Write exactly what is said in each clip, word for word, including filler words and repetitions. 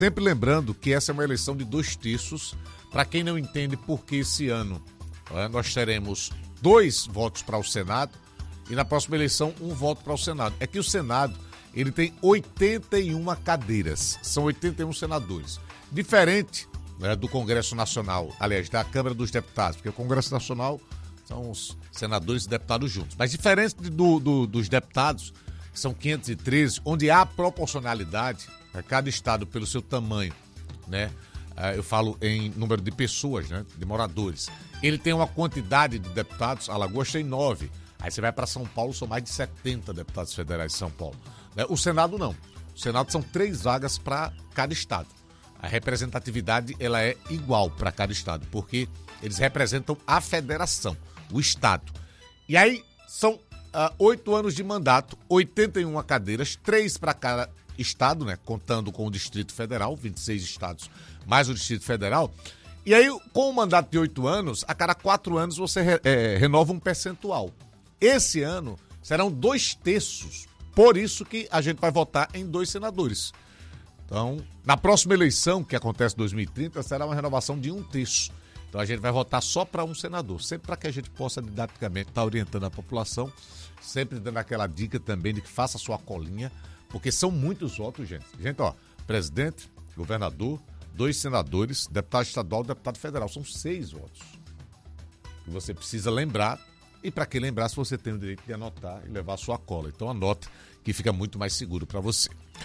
Sempre lembrando que essa é uma eleição de dois terços. Para quem não entende por que esse ano é, nós teremos dois votos para o Senado e na próxima eleição um voto para o Senado. É que o Senado ele tem oitenta e uma cadeiras, são oitenta e um senadores. Diferente, né, do Congresso Nacional, aliás, da Câmara dos Deputados, porque o Congresso Nacional são os senadores e deputados juntos. Mas diferente do, do, dos deputados, que são quinhentos e treze, onde há proporcionalidade, né, cada estado pelo seu tamanho, né? Eu falo em número de pessoas, né, de moradores. Ele tem uma quantidade de deputados, Alagoas tem nove. Aí você vai para São Paulo, são mais de setenta deputados federais de São Paulo. O Senado não. O Senado são três vagas para cada estado. A representatividade ela é igual para cada estado, porque eles representam a federação, o estado. E aí são oito uh, anos de mandato, oitenta e uma cadeiras, três para cada estado, né, contando com o Distrito Federal, vinte e seis estados mais o Distrito Federal. E aí, com o mandato de oito anos, a cada quatro anos você re, é, renova um percentual. Esse ano serão dois terços, por isso que a gente vai votar em dois senadores. Então, na próxima eleição, que acontece em dois mil e trinta, será uma renovação de um terço. Então a gente vai votar só para um senador, sempre para que a gente possa didaticamente estar orientando a população, sempre dando aquela dica também de que faça a sua colinha, porque são muitos votos, gente. Gente, ó, presidente, governador, dois senadores, deputado estadual, deputado federal, são seis votos. E você precisa lembrar, e para que lembrar, se você tem o direito de anotar e levar a sua cola. Então anote, que fica muito mais seguro para você.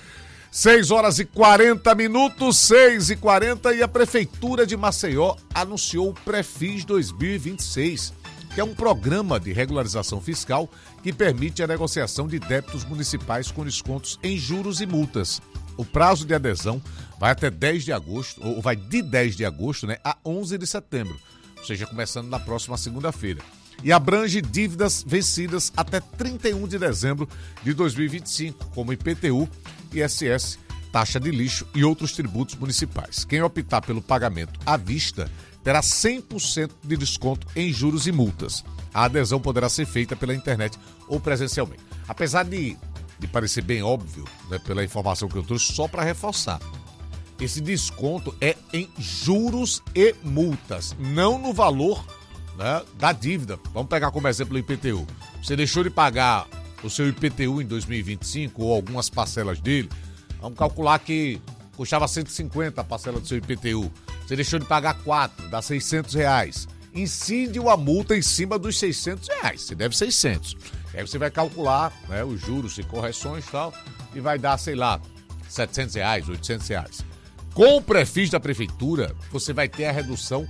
seis horas e quarenta minutos, seis e quarenta, e a Prefeitura de Maceió anunciou o Prefis dois mil e vinte e seis, que é um programa de regularização fiscal que permite a negociação de débitos municipais com descontos em juros e multas. O prazo de adesão vai até dez de agosto, ou vai de dez de agosto, né, a onze de setembro, ou seja, começando na próxima segunda-feira. E abrange dívidas vencidas até trinta e um de dezembro de dois mil e vinte e cinco, como I P T U, I S S, taxa de lixo e outros tributos municipais. Quem optar pelo pagamento à vista terá cem por cento de desconto em juros e multas. A adesão poderá ser feita pela internet ou presencialmente. Apesar de, de parecer bem óbvio, né, pela informação que eu trouxe, só para reforçar, esse desconto é em juros e multas, não no valor, né, da dívida. Vamos pegar como exemplo o I P T U. Você deixou de pagar o seu I P T U em dois mil e vinte e cinco ou algumas parcelas dele, vamos calcular que custava cento e cinquenta a parcela do seu I P T U. Você deixou de pagar quatro, dá seiscentos reais. Incide uma multa em cima dos seiscentos reais. Você deve seiscentos. Aí você vai calcular, né, os juros e correções e tal, e vai dar, sei lá, setecentos reais, oitocentos reais. Com o Prefis da Prefeitura, você vai ter a redução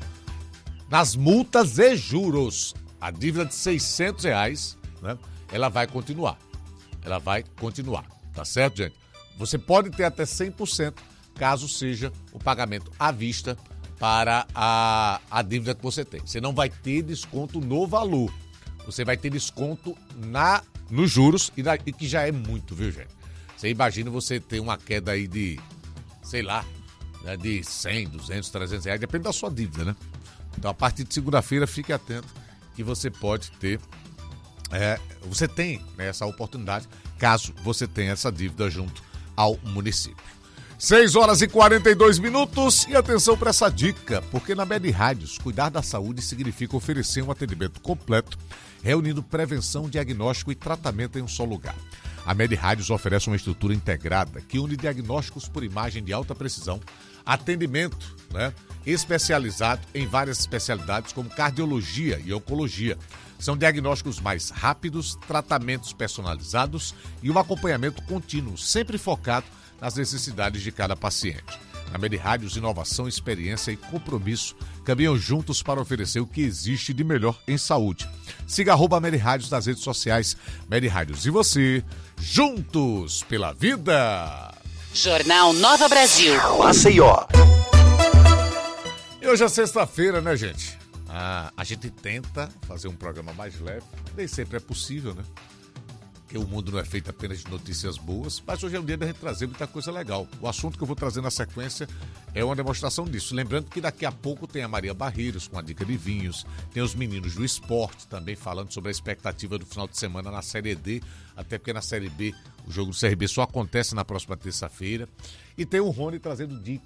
nas multas e juros. A dívida de seiscentos reais, né, ela vai continuar. Ela vai continuar, tá certo, gente? Você pode ter até cem por cento, caso seja o pagamento à vista para a, a dívida que você tem. Você não vai ter desconto no valor. Você vai ter desconto na, nos juros, e, na, e que já é muito, viu, gente? Você imagina você ter uma queda aí de, sei lá, né, de cem, duzentos, trezentos reais, depende da sua dívida, né? Então, a partir de segunda-feira, fique atento que você pode ter, é, você tem, né, essa oportunidade, caso você tenha essa dívida junto ao município. seis horas e quarenta e dois minutos, e atenção para essa dica, porque na Med Rádios, cuidar da saúde significa oferecer um atendimento completo, reunindo prevenção, diagnóstico e tratamento em um só lugar. A Med Rádios oferece uma estrutura integrada que une diagnósticos por imagem de alta precisão, atendimento, né, especializado em várias especialidades como cardiologia e oncologia. São diagnósticos mais rápidos, tratamentos personalizados e um acompanhamento contínuo, sempre focado nas necessidades de cada paciente. Na Med Rádios, inovação, experiência e compromisso caminham juntos para oferecer o que existe de melhor em saúde. Siga arroba Med Rádios nas redes sociais. Med Rádios e você, juntos pela vida. Jornal Nova Brasil. Maceió. E hoje é sexta-feira, né, gente? Ah, a gente tenta fazer um programa mais leve, nem sempre é possível, né? Porque o mundo não é feito apenas de notícias boas, mas hoje é um dia da gente trazer muita coisa legal. O assunto que eu vou trazer na sequência é uma demonstração disso. Lembrando que daqui a pouco tem a Maria Barreiros com a dica de vinhos, tem os meninos do esporte também falando sobre a expectativa do final de semana na Série D, até porque na Série B o jogo do C R B só acontece na próxima terça-feira. E tem o Rony trazendo dicas